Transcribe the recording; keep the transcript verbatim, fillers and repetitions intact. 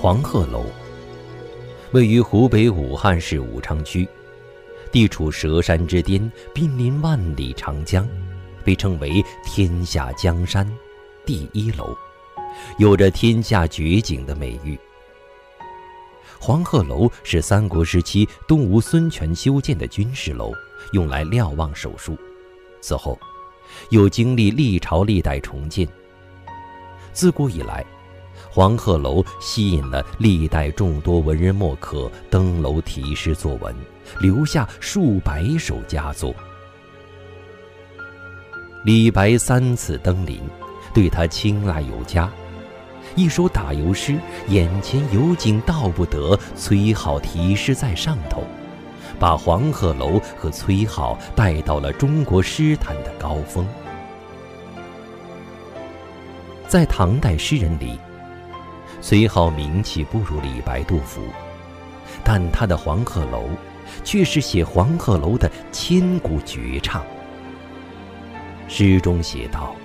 黄鹤楼位于湖北武汉市武昌区，地处蛇山之巅，濒临万里长江，被称为天下江山第一楼，有着天下绝景的美誉。黄鹤楼是三国时期东吴孙权修建的军事楼，用来瞭望手术，此后又经历历朝历代重建。自古以来，黄鹤楼吸引了历代众多文人墨客登楼题诗作文，留下数百首佳作。李白三次登临，对他青睐有加。一首打油诗，眼前有景道不得，崔颢题诗在上头，把黄鹤楼和崔颢带到了中国诗坛的高峰。在唐代诗人里，崔颢名气不如李白、杜甫，但他的黄鹤楼却是写黄鹤楼的千古绝唱。诗中写道：